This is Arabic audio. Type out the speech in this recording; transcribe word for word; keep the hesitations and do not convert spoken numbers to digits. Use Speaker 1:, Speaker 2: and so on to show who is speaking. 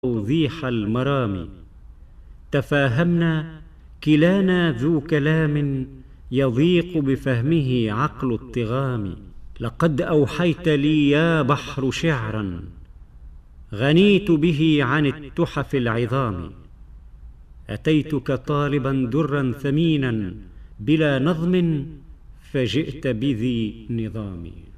Speaker 1: توضيح المرام. تفاهمنا كلانا ذو كلام يضيق بفهمه عقل الطغام. لقد أوحيت لي يا بحر شعرا غنيت به عن التحف العظام. أتيتك طالبا درا ثمينا بلا نظم فجئت بذي نظام.